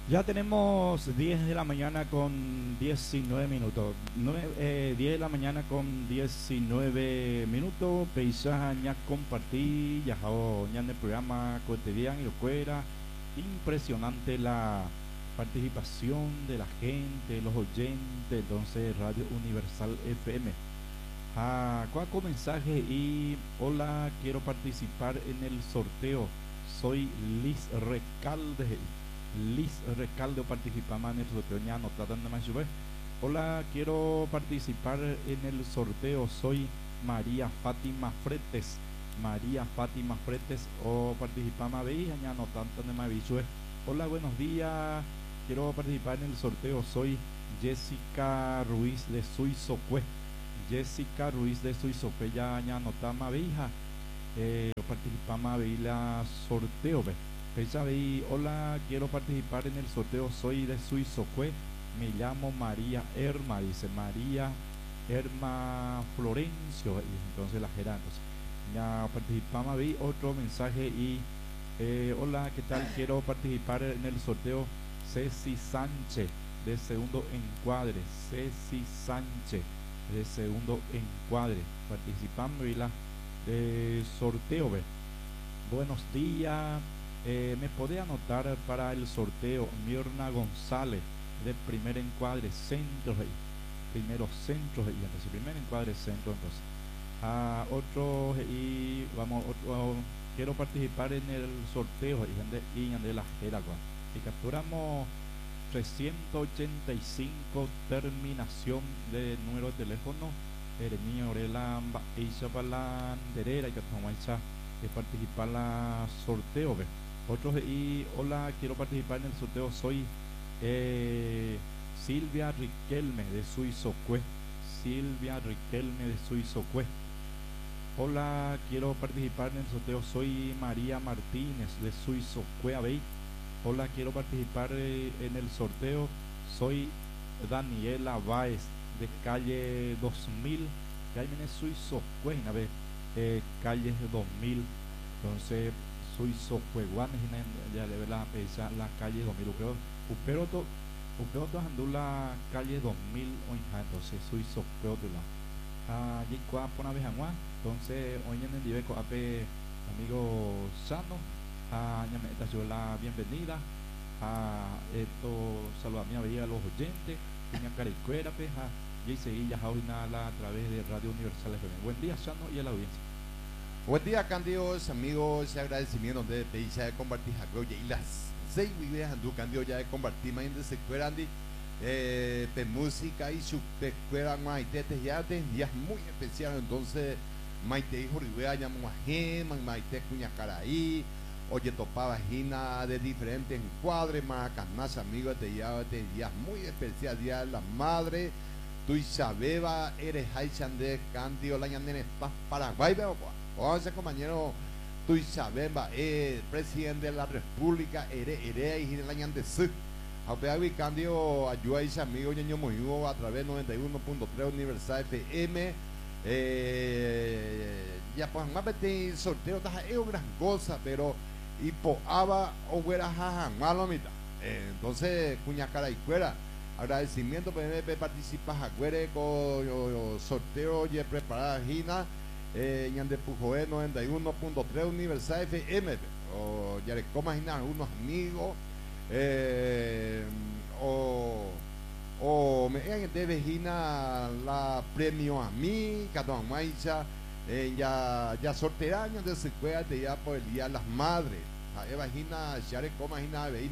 Ya tenemos 10 de la mañana con 19 minutos. 10 de la mañana con 19 minutos. Peisaje ya compartí, ya en el programa cotidiano y locuera. Impresionante la participación de la gente, los oyentes, entonces Radio Universal FM. Cuaco mensaje y hola, quiero participar en el sorteo. Soy Liz Recalde. Liz Recalde participamos en el sorteo. Ya anotada más lluvia. Hola, quiero participar en el sorteo. Soy María Fátima Fretes. María Fátima Fretes o participamos ahí. Ya anotada más lluvia. Hola, buenos días. Quiero participar en el sorteo. Soy Jessica Ruiz de Suizocue. Jessica Ruiz de Suizocue. Ya anotamos hija. Participamos ahí la sorteo. Hola, quiero participar en el sorteo. Soy de Suizocue. Me llamo María Erma. Dice María Erma Florencio. Entonces la gerente. Ya participamos ahí. Otro mensaje y hola, ¿qué tal? Quiero participar en el sorteo. Ceci Sánchez de segundo encuadre. Ceci Sánchez de segundo encuadre. Participando y la de sorteo. Buenos días. Me podés anotar para el sorteo Mirna González de primer encuadre centro. Primero centro y entonces primer encuadre centro. Entonces otro y vamos otro. Quiero participar en el sorteo y de la Jeragua. Y capturamos 385 terminación de número de teléfono. Eremia Orela Isha Balanderera y que participar en la sorteo. Otros y hola, quiero participar en el sorteo. Soy Silvia Riquelme de Suizocue. Silvia Riquelme de Suizocue. Hola, quiero participar en el sorteo. Soy María Martínez de Suizocue Abey. Hola, quiero participar en el sorteo. Soy Daniela Báez de calle 2000. Calle Suizocue, calle 2000. Entonces Suizocue ya le ve la calle 2000. Upero andó la calle 2000 entonces Suizocue allí por una vez entonces hoy en el Dibeco ape amigo Sano me dio la bienvenida a esto. Saluda a mi a los oyentes Piña Caricuera y seguilla a través de Radio Universal FM. Buen día, Sano, y a la audiencia. Buen día, candidos, amigos, agradecimiento de Peisa de compartir y las 6 videos andu candido ya de compartir más de secuerandi de música y su pecuera maite ya de días muy especial. Entonces maite hijo rivea llamo a gema maite cuña caraí oye topa vagina de diferentes encuadres más canas amigos de días muy especial, día de la madre. Tu Isabeba eres Haichan de Candio la ñandene Paraguay, veo ese compañero tu Isabeba presidente de la República eres y la ñande Apeavi Candio ayuda a ese amigo ñaño Moyugo a través de 91.3 Universal FM. Ya pues más de sorteo es una gran cosa, pero y poaba o fuera jaja malo mitad. Entonces cuña cara y fuera agradecimiento por participar con sorteo y preparada Gina ñande Pujoé 91.3 Universal FM o ya le coma Gina unos amigos o me debe Gina la premio a mí Catón Maicha ya sorteaños de secuela ya por el día de las madres. Eva Gina, Share Coma Gina,